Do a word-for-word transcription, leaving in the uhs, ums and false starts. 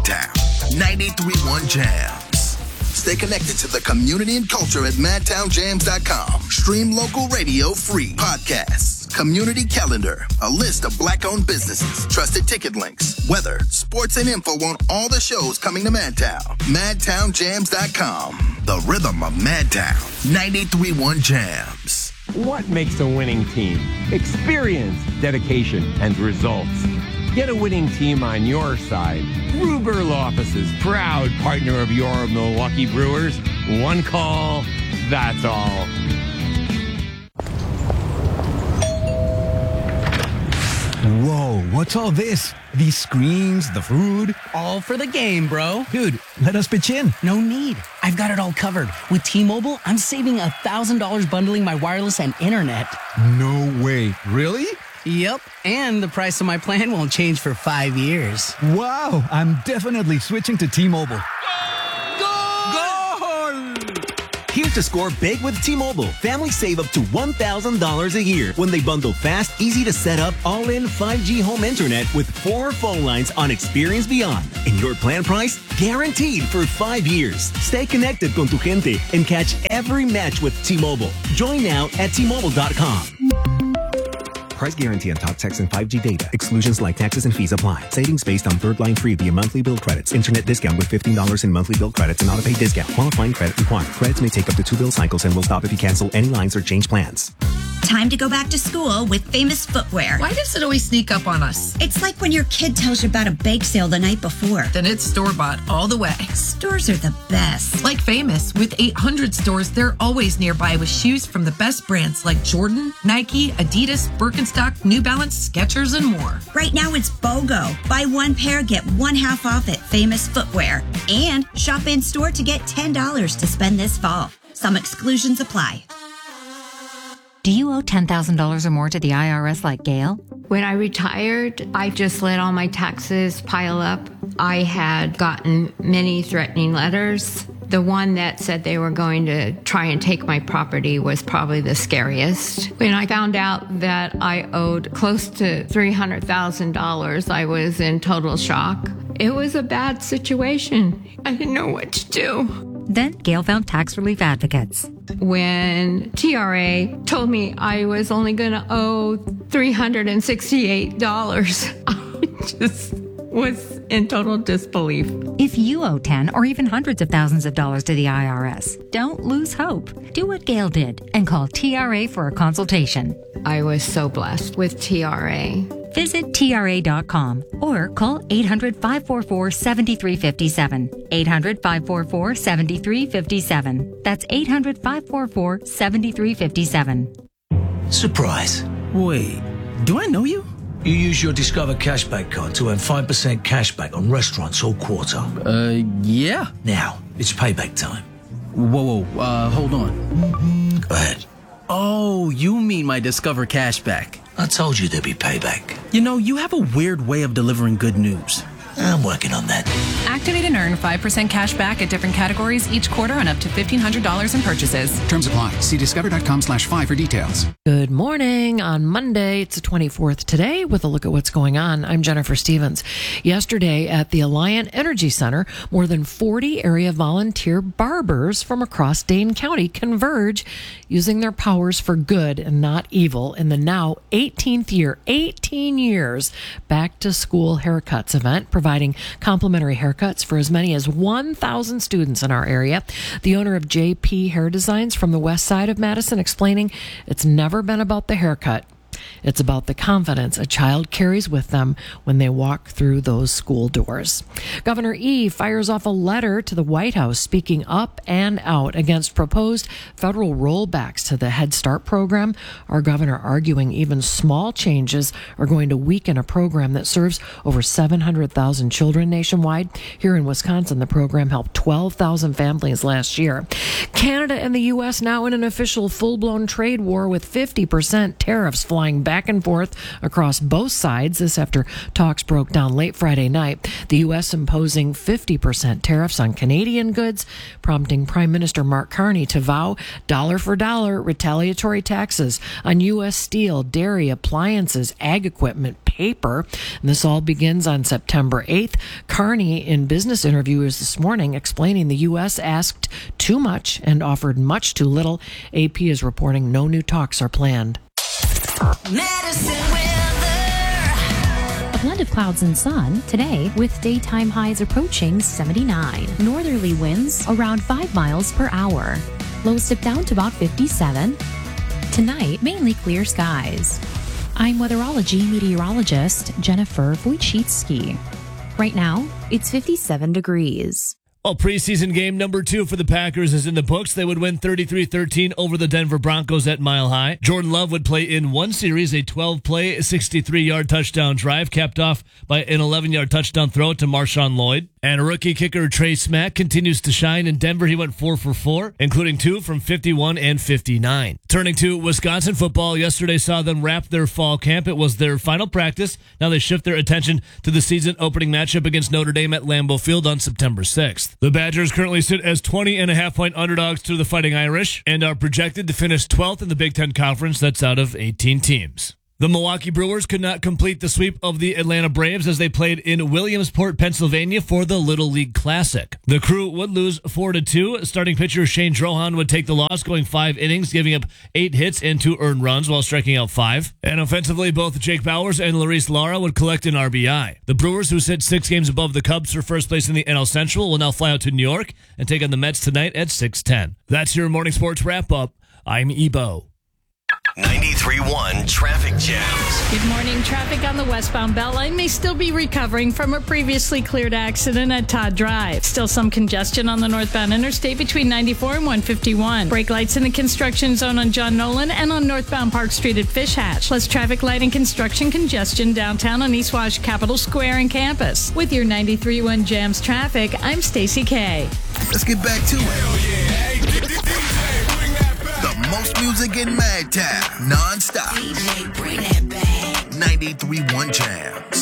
Madtown. ninety-three point one Jams. Stay connected to the community and culture at madtown jams dot com. Stream local radio free. Podcasts, community calendar, a list of black-owned businesses, trusted ticket links, weather, sports, and info on all the shows coming to Madtown. madtown jams dot com. The rhythm of Madtown. ninety-three point one Jams. What makes a winning team? Experience, dedication, and results. Get a winning team on your side. Gruber Law Offices, proud partner of your Milwaukee Brewers. One call, that's all. Whoa, what's all this? These screens, the food? All for the game, bro. Dude, let us pitch in. No need. I've got it all covered. With T-Mobile, I'm saving one thousand dollars bundling my wireless and internet. No way. Really? Yep, and the price of my plan won't change for five years. Wow, I'm definitely switching to T-Mobile. Here to score big with T-Mobile. Families save up to one thousand dollars a year when they bundle fast, easy to set up, all-in five G home internet with four phone lines on Experience Beyond. And your plan price? Guaranteed for five years. Stay connected con tu gente and catch every match with T-Mobile. Join now at T Mobile dot com. Price guarantee on talk, text, and five G data. Exclusions like taxes and fees apply. Savings based on third line free via monthly bill credits. Internet discount with fifteen dollars in monthly bill credits and auto-pay discount. Qualifying credit required. Credits may take up to two bill cycles and will stop if you cancel any lines or change plans. Time to go back to school with Famous Footwear. Why does it always sneak up on us? It's like when your kid tells you about a bake sale the night before. Then it's store-bought all the way. Stores are the best. Like Famous, with eight hundred stores, they're always nearby with shoes from the best brands like Jordan, Nike, Adidas, Birkenstock, New Balance, Skechers, and more. Right now it's BOGO. Buy one pair, get one half off at Famous Footwear. And shop in-store to get ten dollars to spend this fall. Some exclusions apply. Do you owe ten thousand dollars or more to the I R S like Gail? When I retired, I just let all my taxes pile up. I had gotten many threatening letters. The one that said they were going to try and take my property was probably the scariest. When I found out that I owed close to three hundred thousand dollars, I was in total shock. It was a bad situation. I didn't know what to do. Then Gail found tax relief advocates. When T R A told me I was only going to owe three hundred sixty-eight dollars, I just was in total disbelief. If you owe ten or even hundreds of thousands of dollars to the I R S, don't lose hope. Do what Gail did and call T R A for a consultation. I was so blessed with T R A. Visit T R A dot com or call eight hundred, five four four, seven three five seven. eight hundred, five four four, seven three five seven. That's eight hundred, five four four, seven three five seven. Surprise. Wait, do I know you? You use your Discover Cashback card to earn five percent cashback on restaurants all quarter. Uh, yeah. Now, it's payback time. Whoa, whoa, uh, hold on. Go ahead. Oh, you mean my Discover Cashback. I told you there'd be payback. You know, you have a weird way of delivering good news. I'm working on that. Activate and earn five percent cash back at different categories each quarter on up to fifteen hundred dollars in purchases. Terms apply. See discover.com slash five for details. Good morning. On Monday, it's the twenty-fourth today, with a look at what's going on. I'm Jennifer Stevens. Yesterday at the Alliant Energy Center, more than forty area volunteer barbers from across Dane County converge, using their powers for good and not evil in the now eighteenth year, eighteen years, back to school haircuts event, providing complimentary haircuts for as many as one thousand students in our area. The owner of J P Hair Designs from the west side of Madison explaining it's never been about the haircut. It's about the confidence a child carries with them when they walk through those school doors. Governor Eve fires off a letter to the White House speaking up and out against proposed federal rollbacks to the Head Start program. Our governor arguing even small changes are going to weaken a program that serves over seven hundred thousand children nationwide. Here in Wisconsin, the program helped twelve thousand families last year. Canada and the U S now in an official full-blown trade war with fifty percent tariffs flying back and forth across both sides. This after talks broke down late Friday night. The U S imposing fifty percent tariffs on Canadian goods, prompting Prime Minister Mark Carney to vow dollar for dollar retaliatory taxes on U S steel, dairy, appliances, ag equipment, paper. And this all begins on September eighth. Carney, in business interviews this morning, explaining the U S asked too much and offered much too little. A P is reporting no new talks are planned. Medicine weather. A blend of clouds and sun today with daytime highs approaching seventy-nine. Northerly winds around five miles per hour. Lows dip down to about fifty-seven. Tonight, mainly clear skies. I'm weatherology meteorologist Jennifer Wojcicki. Right now, it's fifty-seven degrees. Well, preseason game number two for the Packers is in the books. They would win thirty-three thirteen over the Denver Broncos at Mile High. Jordan Love would play in one series, a twelve-play, sixty-three-yard touchdown drive, capped off by an eleven-yard touchdown throw to Marshawn Lloyd. And rookie kicker Trey Smack continues to shine in Denver. He went four for four, including two from fifty-one and fifty-nine. Turning to Wisconsin football, yesterday saw them wrap their fall camp. It was their final practice. Now they shift their attention to the season opening matchup against Notre Dame at Lambeau Field on September sixth. The Badgers currently sit as twenty and a half point underdogs to the Fighting Irish and are projected to finish twelfth in the Big Ten Conference. That's out of eighteen teams. The Milwaukee Brewers could not complete the sweep of the Atlanta Braves as they played in Williamsport, Pennsylvania for the Little League Classic. The Crew would lose four to two. Starting pitcher Shane Drohan would take the loss, going five innings, giving up eight hits and two earned runs while striking out five. And offensively, both Jake Bauers and Luis Lara would collect an R B I. The Brewers, who sit six games above the Cubs for first place in the N L Central, will now fly out to New York and take on the Mets tonight at six ten. That's your morning sports wrap-up. I'm Ebo. ninety-three point one Traffic Jams. Good morning. Traffic on the westbound Beltline may still be recovering from a previously cleared accident at Todd Drive. Still some congestion on the northbound interstate between ninety-four and one fifty-one. Brake lights in the construction zone on John Nolan and on northbound Park Street at Fish Hatch. Less traffic light and construction congestion downtown on East Wash Capitol Square and campus. With your ninety-three point one Jams traffic, I'm Stacey K. Let's get back to it. The most music in Madtown, non-stop. D J, bring that back. ninety-three point one Jams.